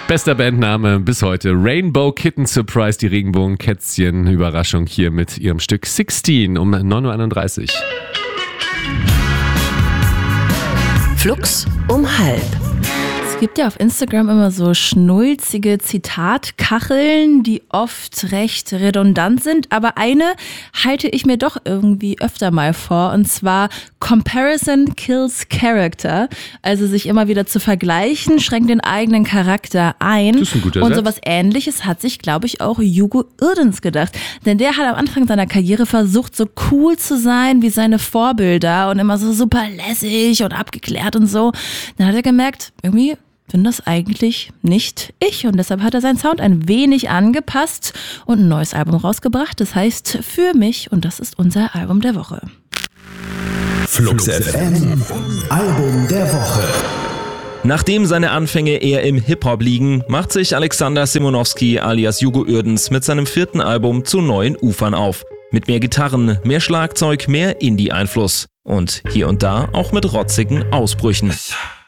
Bester Bandname bis heute. Rainbow Kitten Surprise, die Regenbogenkätzchen. Überraschung hier mit ihrem Stück 16 um 9.31 Uhr. Flux um 12:30. Es gibt ja auf Instagram immer so schnulzige Zitatkacheln, die oft recht redundant sind, aber eine halte ich mir doch irgendwie öfter mal vor, und zwar Comparison kills Character, also sich immer wieder zu vergleichen, schränkt den eigenen Charakter ein. Das ist ein guter und Satz. sowas Ähnliches hat sich, glaube ich, auch Hugo Irdens gedacht, denn der hat am Anfang seiner Karriere versucht, so cool zu sein wie seine Vorbilder und immer so super lässig und abgeklärt und so. Dann hat er gemerkt, irgendwie bin das eigentlich nicht ich, und deshalb hat er seinen Sound ein wenig angepasst und ein neues Album rausgebracht. Das heißt Für mich, und das ist unser Album der Woche. Flux FM Album der Woche. Nachdem seine Anfänge eher im Hip-Hop liegen, macht sich Alexander Simonowski alias Hugo Irdens mit seinem 4. Album zu neuen Ufern auf. Mit mehr Gitarren, mehr Schlagzeug, mehr Indie-Einfluss und hier und da auch mit rotzigen Ausbrüchen.